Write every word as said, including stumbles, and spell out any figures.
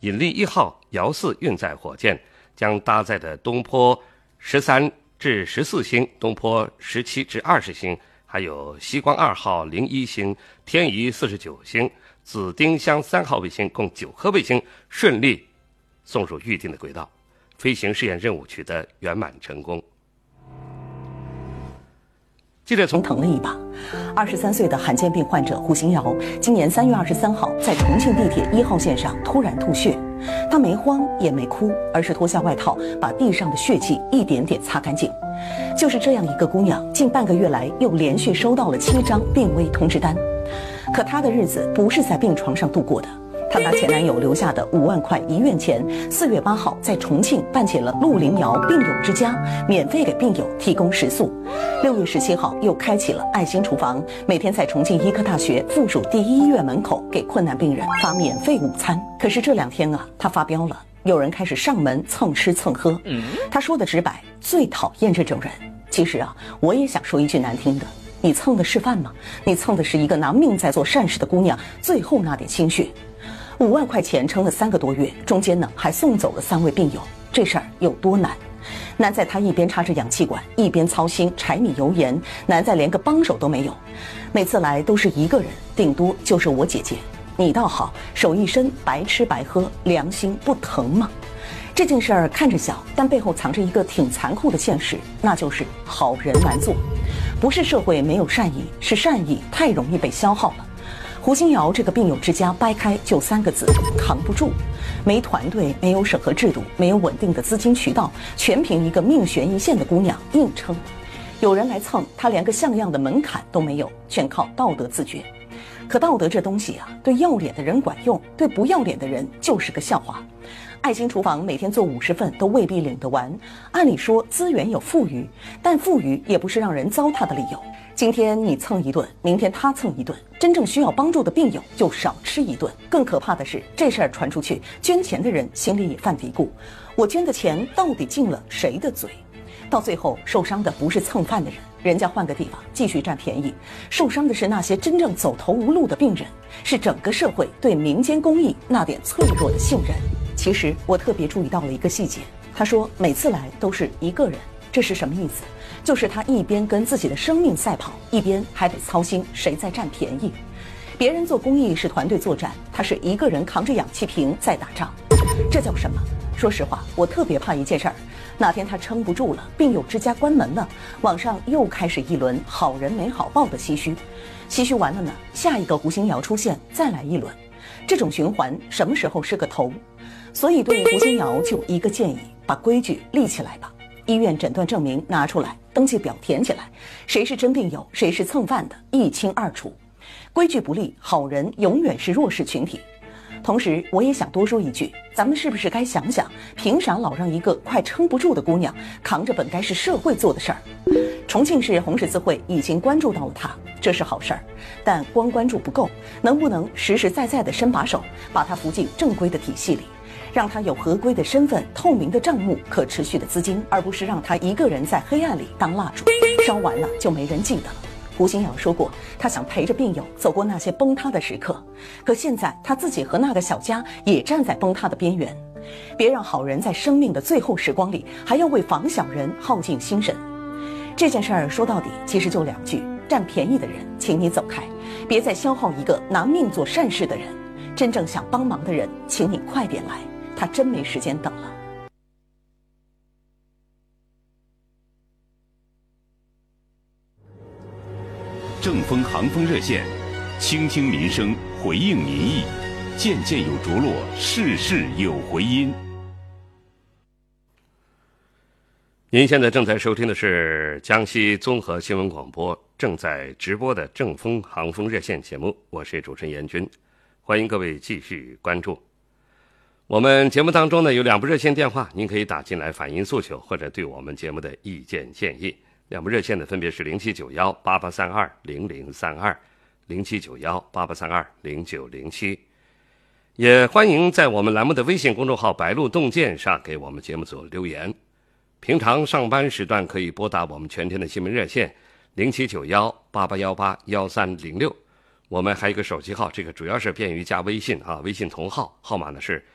引力一号遥四运载火箭将搭载的东坡十三至十四星、东坡十七至二十星，还有西光二号零一星、天仪四十九星、紫丁香三号卫星共九颗卫星顺利送入预定的轨道，飞行试验任务取得圆满成功。记者从疼了一把。二十三岁的罕见病患者胡新瑶，今年三月二十三号在重庆地铁一号线上突然吐血，他没慌也没哭，而是脱下外套，把地上的血迹一点点擦干净。就是这样一个姑娘，近半个月来又连续收到了七张病危通知单，可她的日子不是在病床上度过的。她拿前男友留下的五万块医院钱，四月八号在重庆办起了陆林瑶病友之家，免费给病友提供食宿。六月十七号又开启了爱心厨房，每天在重庆医科大学附属第一医院门口给困难病人发免费午餐。可是这两天啊，她发飙了，有人开始上门蹭吃蹭喝。她说的直白，最讨厌这种人。其实啊，我也想说一句难听的，你蹭的是饭吗？你蹭的是一个拿命在做善事的姑娘最后那点心血。五万块钱撑了三个多月，中间呢还送走了三位病友，这事儿有多难？难在他一边插着氧气管，一边操心柴米油盐，难在连个帮手都没有。每次来都是一个人，顶多就是我姐姐。你倒好，手一伸，白吃白喝，良心不疼吗？这件事儿看着小，但背后藏着一个挺残酷的现实，那就是好人难做。不是社会没有善意，是善意太容易被消耗了。胡新瑶这个病友之家掰开就三个字：扛不住。没团队，没有审核制度，没有稳定的资金渠道，全凭一个命悬一线的姑娘硬撑。有人来蹭，她连个像样的门槛都没有，全靠道德自觉。可道德这东西啊，对要脸的人管用，对不要脸的人就是个笑话。爱心厨房每天做五十份都未必领得完，按理说资源有富余，但富余也不是让人糟蹋的理由。今天你蹭一顿，明天他蹭一顿，真正需要帮助的病友就少吃一顿。更可怕的是，这事儿传出去，捐钱的人心里也犯嘀咕：我捐的钱到底进了谁的嘴？到最后受伤的不是蹭饭的人，人家换个地方继续占便宜，受伤的是那些真正走投无路的病人，是整个社会对民间公益那点脆弱的信任。其实我特别注意到了一个细节，他说每次来都是一个人，这是什么意思？就是他一边跟自己的生命赛跑，一边还得操心谁在占便宜。别人做公益是团队作战，他是一个人扛着氧气瓶在打仗，这叫什么？说实话，我特别怕一件事儿，哪天他撑不住了，病友之家关门了，网上又开始一轮好人没好报的唏嘘，唏嘘完了呢，下一个胡新瑶出现，再来一轮，这种循环什么时候是个头？所以对胡新瑶就一个建议，把规矩立起来吧。医院诊断证明拿出来，登记表填起来，谁是真病友，谁是蹭饭的，一清二楚。规矩不立，好人永远是弱势群体。同时，我也想多说一句，咱们是不是该想想，凭啥老让一个快撑不住的姑娘扛着本该是社会做的事儿？重庆市红十字会已经关注到了她，这是好事儿，但光关注不够，能不能实实在在的伸把手，把她扶进正规的体系里？让他有合规的身份、透明的账目、可持续的资金，而不是让他一个人在黑暗里当蜡烛，烧完了就没人记得了。胡新瑶说过，他想陪着病友走过那些崩塌的时刻，可现在他自己和那个小家也站在崩塌的边缘。别让好人在生命的最后时光里还要为防小人耗尽心神。这件事儿说到底其实就两句：占便宜的人，请你走开，别再消耗一个拿命做善事的人。真正想帮忙的人，请你快点来。他真没时间等了。 正风航风热线，倾听民生，回应民意，件件有着落，事事有回音。 您现在正在收听的是江西综合新闻广播正在直播的正风航风热线节目，我是主持人严军，欢迎各位继续关注。我们节目当中呢有两部热线电话，您可以打进来反映诉求或者对我们节目的意见建议。两部热线呢分别是零七九幺八八三二零零三二、零七九幺八八三二零九零七。也欢迎在我们栏目的微信公众号白鹿洞见上给我们节目组留言。平常上班时段可以拨打我们全天的新闻热线零七九幺八八幺八幺三零六。我们还有一个手机号，这个主要是便于加微信啊，微信同号号码呢是